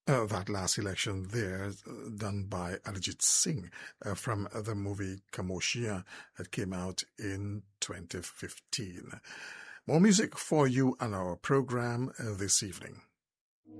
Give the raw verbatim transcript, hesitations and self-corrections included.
Uh, that last election there, uh, done by Arijit Singh uh, from uh, the movie Kamoshiya that came out in twenty fifteen. More music for you on our program uh, this evening.